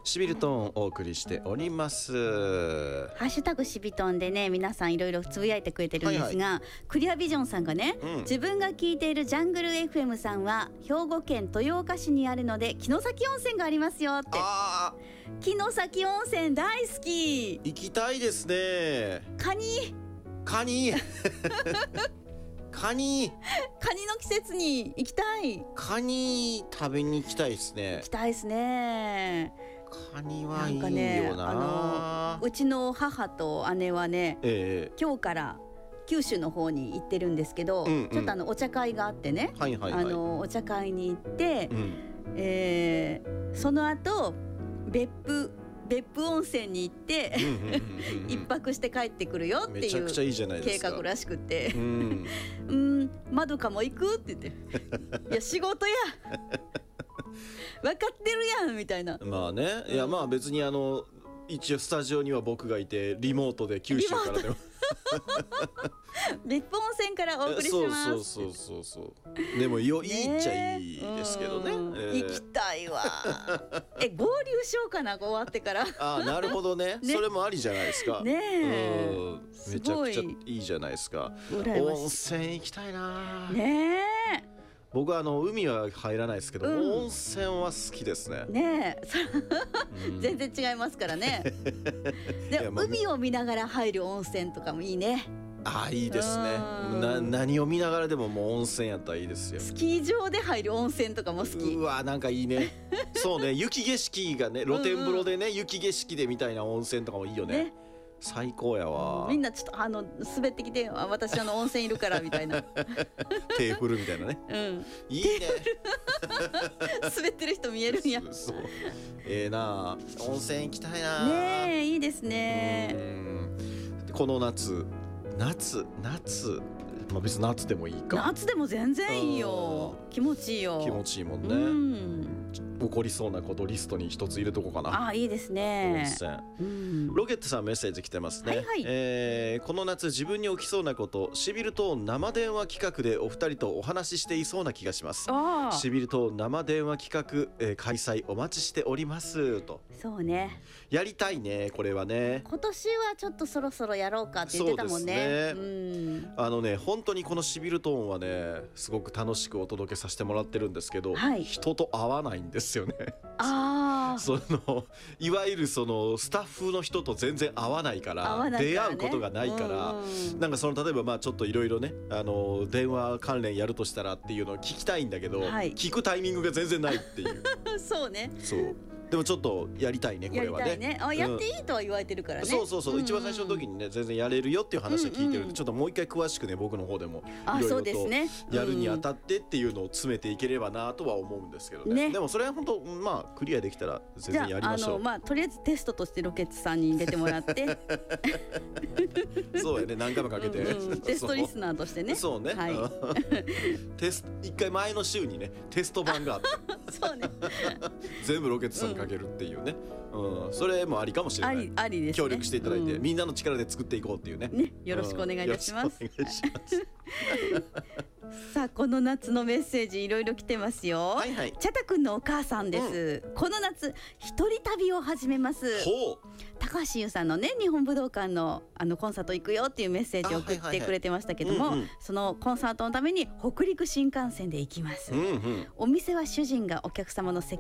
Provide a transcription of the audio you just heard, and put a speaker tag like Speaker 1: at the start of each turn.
Speaker 1: しびるトーンお送りしております。
Speaker 2: ハッシュタグしびとんでね、皆さんいろいろつぶやいてくれてるんですが、クリアビジョンさんがね、自分が聞いているジャングル FM さんは兵庫県豊岡市にあるので城崎温泉がありますよって。城崎温泉大好き。
Speaker 1: 行きたいですね。
Speaker 2: カニ
Speaker 1: カニ
Speaker 2: の季節に行きたい。
Speaker 1: カニ食べに行きたいですね。
Speaker 2: 行きたいですね。
Speaker 1: カニはいいよ
Speaker 2: な。うちの母と姉はね、今日から九州の方に行ってるんですけど、ちょっとお茶会があってね、お茶会に行って、その後別府温泉に行って一泊して帰ってくるよっていう計画らしくて、まどかも行くって言っていや仕事や分かってるやんみたいな。
Speaker 1: まあね、いやまあ別に一応スタジオには僕がいてリモートで九州からでも
Speaker 2: 別府温泉からお送りします。
Speaker 1: そうでもいいっちゃいいですけどね。
Speaker 2: 行きたいわ。合流しようかな、終わってから。
Speaker 1: なるほどね。それもありじゃないですか。
Speaker 2: ねえ、
Speaker 1: めちゃくちゃいいじゃないですか。温泉行きたいな。
Speaker 2: ねえ、
Speaker 1: 僕は海は入らないですけど、温泉は好きですね。
Speaker 2: ねえ、全然違いますからね。で海を見ながら入る温泉とかもいいね。
Speaker 1: いいですね。何を見ながらでももう温泉やったらいいですよ。
Speaker 2: スキー場で入る温泉とかも好き。
Speaker 1: うわ、なんかいいね。そうね、雪景色がね、露天風呂でね、雪景色でみたいな温泉とかもいいよね。最高やわ。
Speaker 2: みんなちょっと滑ってきて、私温泉いるからみたいな
Speaker 1: 手振るみたいなね。いいね。
Speaker 2: 滑ってる人見えるんや。
Speaker 1: なあ、温泉行きたいな。
Speaker 2: ねえ、いいですね。
Speaker 1: この夏、まあ別に夏でもいいか。
Speaker 2: 夏でも全然いいよ。気持ちいいよ。
Speaker 1: 気持ちいいもんね。起こりそうなことリストに一つ入れとこうかな。
Speaker 2: いいですね。
Speaker 1: ロケットさんメッセージ来てますね。この夏自分に起きそうなこと、しびると生電話企画でお二人とお話ししていそうな気がします。しびると生電話企画、開催お待ちしておりますと。
Speaker 2: そうね、
Speaker 1: やりたいね、これはね。
Speaker 2: 今年はちょっとそろそろやろうかって言ってたもんね。
Speaker 1: 本当にこのしびるトーンはね、すごく楽しくお届けさせてもらってるんですけど、人と会わないんですよね。いわゆるそのスタッフの人と全然会わないから出会うことがないから、なんか例えばまあちょっといろいろね、電話関連やるとしたらっていうのを聞きたいんだけど、聞くタイミングが全然ないっていう
Speaker 2: そうね。
Speaker 1: でもちょっとやりたいね、これはね。
Speaker 2: やっていいとは言われてるからね。
Speaker 1: 一番最初の時にね、全然やれるよっていう話を聞いてるんで、ちょっともう一回詳しくね、僕の方でもいろいろとやるにあたってっていうのを詰めていければなとは思うんですけどね。でもそれは本当まあクリアできたら全然やりましょう。
Speaker 2: とりあえずテストとしてロケッツさんに入れてもらって
Speaker 1: そうやね、何回もかけて
Speaker 2: テストリスナーとしてね。
Speaker 1: そうね、一回前の週にねテスト版があって
Speaker 2: そうね
Speaker 1: 全部ロケッツさんにかけるっていうね、それもありかもしれない。
Speaker 2: ありですね。
Speaker 1: 協力していただいて、みんなの力で作っていこうっていうね。
Speaker 2: よろしくお願いいたします。さあ、この夏のメッセージいろいろ来てますよ。チャタくんのお母さんです。この夏一人旅を始めます。高橋優さんのね、日本武道館のコンサート行くよっていうメッセージを送ってくれてましたけども、そのコンサートのために北陸新幹線で行きます。お店は主人がお客様の席